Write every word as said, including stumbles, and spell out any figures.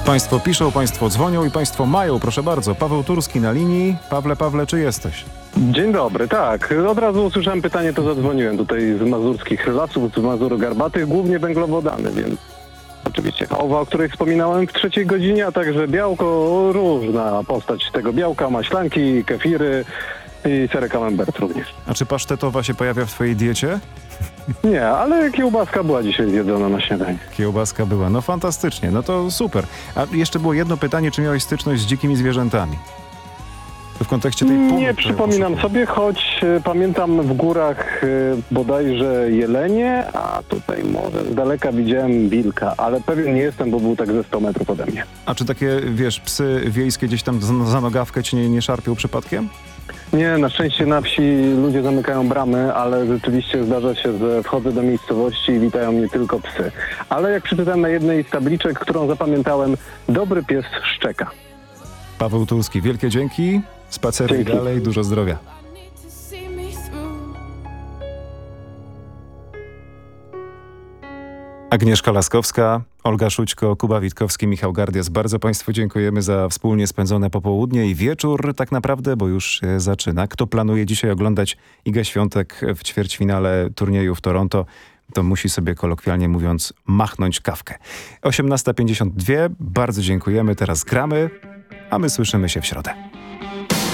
Państwo piszą, państwo dzwonią i państwo mają. Proszę bardzo, Paweł Turski na linii. Pawle, Pawle, czy jesteś? Dzień dobry, tak. Od razu usłyszałem pytanie, to zadzwoniłem tutaj z mazurskich lasów, z Mazur Garbatych, głównie węglowodany, więc oczywiście kawa, o której wspominałem w trzeciej godzinie, a także białko, różna postać tego białka, maślanki, kefiry i serek camembert również. A czy pasztetowa się pojawia w twojej diecie? Nie, ale kiełbaska była dzisiaj zjedzona na śniadanie. Kiełbaska była. No fantastycznie, no to super. A jeszcze było jedno pytanie, czy miałeś styczność z dzikimi zwierzętami? To w kontekście tej pumy, Nie którą przypominam poszukuję. sobie, choć e, pamiętam w górach e, bodajże jelenie, a tutaj może z daleka widziałem wilka, ale pewien nie jestem, bo był tak ze sto metrów ode mnie. A czy takie, wiesz, psy wiejskie gdzieś tam za, za nogawkę ci nie, nie szarpią przypadkiem? Nie, na szczęście na wsi ludzie zamykają bramy, ale rzeczywiście zdarza się, że wchodzę do miejscowości i witają mnie tylko psy. Ale jak przeczytałem na jednej z tabliczek, którą zapamiętałem, dobry pies szczeka. Paweł Turski, wielkie dzięki. Spaceruj Dzięki. dalej, dużo zdrowia. Agnieszka Laskowska, Olga Szućko, Kuba Witkowski, Michał Gardias. Bardzo państwu dziękujemy za wspólnie spędzone popołudnie i wieczór tak naprawdę, bo już się zaczyna. Kto planuje dzisiaj oglądać Igę Świątek w ćwierćfinale turnieju w Toronto, to musi sobie kolokwialnie mówiąc machnąć kawkę. osiemnasta pięćdziesiąt dwa, bardzo dziękujemy, teraz gramy, a my słyszymy się w środę.